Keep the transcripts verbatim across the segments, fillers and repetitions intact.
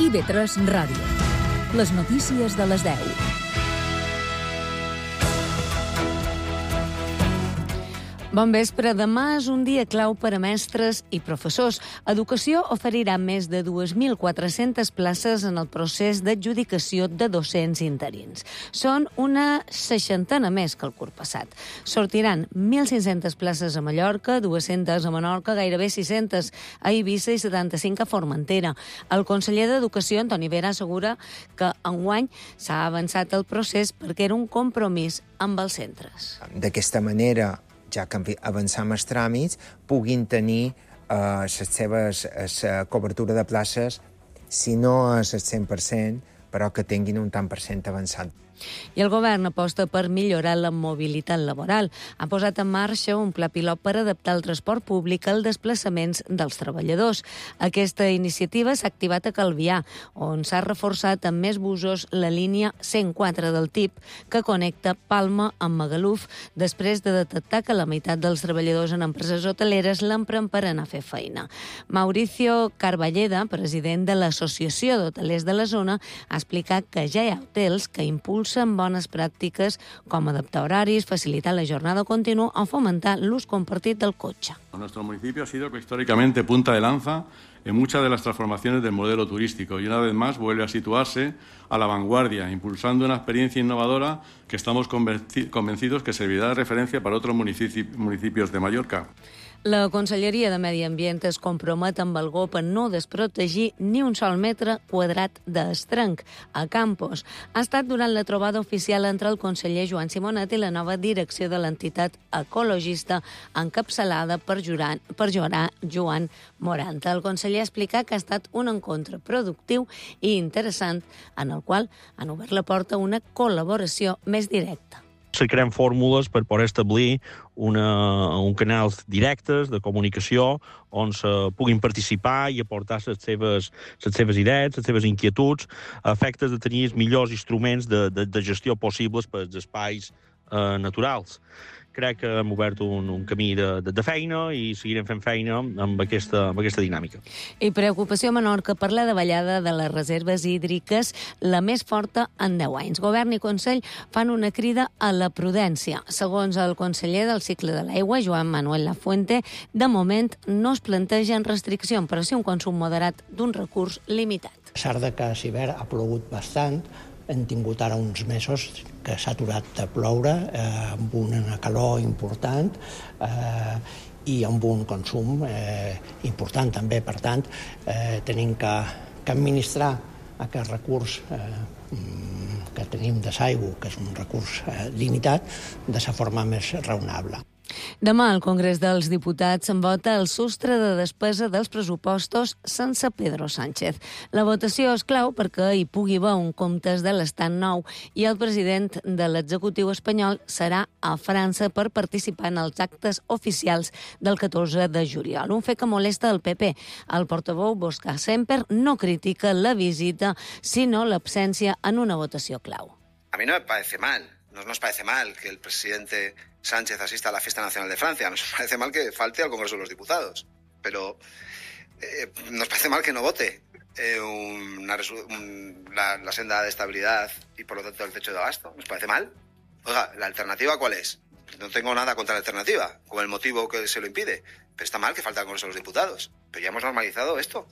I B tres Ràdio. Les notícies de les deu. Bon vespre. Demà és un dia clau per a mestres i professors. Educació oferirà més de dues mil quatre-centes places en el procés d'adjudicació de docents interins. Són una seixantena més que el curs passat. Sortiran mil cinc-centes places a Mallorca, dues-centes a Menorca, gairebé sis-centes a Eivissa i setanta-cinc a Formentera. El conseller d'Educació, Antoni Vera, assegura que enguany s'ha avançat el procés perquè era un compromís amb els centres. D'aquesta manera, ja que avancem els tràmits, puguin tenir eh, les seves la cobertura de places, si no és el cent per cent, però que tinguin un tant per cent avançat. I el govern aposta per millorar la mobilitat laboral. Ha posat en marxa un pla pilot per adaptar el transport públic als desplaçaments dels treballadors. Aquesta iniciativa s'ha activat a Calvià, on s'ha reforçat amb més busos la línia cent quatre del T I P, que connecta Palma amb Magaluf, després de detectar que la meitat dels treballadors en empreses hoteleres l'empren per anar a fer feina. Mauricio Carballeda, president de l'Associació d'Hotelers de la zona, ha explicat que ja hi ha hotels que impulsen amb bones pràctiques com adaptar horaris, facilitar la jornada continua o fomentar l'ús compartit del cotxe. Nuestro municipio ha sido históricamente punta de lanza en muchas de las transformaciones del modelo turístico y una vez más vuelve a situarse a la vanguardia, impulsando una experiencia innovadora que estamos convencidos que servirá de referencia para otros municipios de Mallorca. La Conselleria de Medi Ambient es compromet amb el G O P a no desprotegir ni un sol metre quadrat d'estrenc a Campos. Ha estat durant la trobada oficial entre el conseller Joan Simonet i la nova direcció de l'entitat ecologista encapçalada per, Joan, per Joan Moranta. El conseller ha explicat que ha estat un encontre productiu i interessant en el qual han obert la porta a una col·laboració més directa. Se creen fórmules per poder establir una, un canals directes de comunicació on se puguin participar i aportar les seves, les seves idees, les seves inquietuds, a efectes de tenir els millors instruments de, de, de gestió possibles per als espais eh, naturals. Crec que hem obert un, un camí de, de, de feina i seguirem fent feina amb aquesta, amb aquesta dinàmica. I preocupació a Menorca per la davallada de les reserves hídriques, la més forta en deu anys. Govern i Consell fan una crida a la prudència. Segons el conseller del cicle de l'aigua, Joan Manuel Lafuente, de moment no es plantegen restriccions, però sí un consum moderat d'un recurs limitat. A pesar de que a l'hivern ha plogut bastant, hem tingut ara uns mesos que s'ha aturat de ploure, eh, amb una calor important eh, i amb un consum eh, important també. Per tant, eh, tenim que, que administrar aquest recurs eh, que tenim de l'aigua, que és un recurs eh, limitat, de la forma més raonable. Demà al Congrés dels Diputats se'n vota el sostre de despesa dels pressupostos sense Pedro Sánchez. La votació és clau perquè hi pugui haver un comptes de l'estat nou i el president de l'executiu espanyol serà a França per participar en els actes oficials del catorze de juliol. Un fet que molesta el P P. El portaveu Óscar Semper no critica la visita, sinó l'absència en una votació clau. A mí no me parece mal. No nos parece mal que el presidente Sánchez asista a la Fiesta Nacional de Francia. Nos parece mal que falte al Congreso de los Diputados. Pero eh, nos parece mal que no vote eh, una un, la, la senda de estabilidad y por lo tanto el techo de gasto. Nos parece mal. Oiga, ¿la alternativa cuál es? No tengo nada contra la alternativa, con el motivo que se lo impide. Pero está mal que falte al Congreso de los Diputados. Pero ya hemos normalizado esto.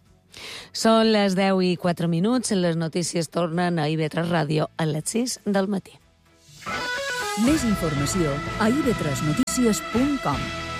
Són les deu i quatre minuts. Les notícies tornen a I B tres Ràdio a les sis del matí. Més informació a i be tres notícies punt com.